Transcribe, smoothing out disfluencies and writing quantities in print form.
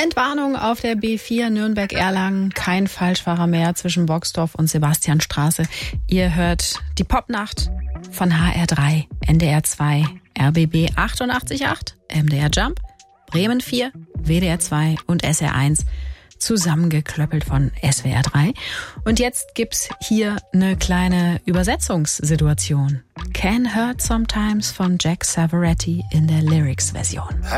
Entwarnung auf der B4 Nürnberg-Erlangen. Kein Falschfahrer mehr zwischen Boxdorf und Sebastianstraße. Ihr hört die Popnacht von HR3, NDR 2, RBB 88.8, MDR Jump, Bremen 4, WDR 2 und SR 1. Zusammengeklöppelt von SWR 3. Und jetzt gibt's hier eine kleine Übersetzungssituation. Can Hurt Sometimes von Jack Savoretti in der Lyrics-Version.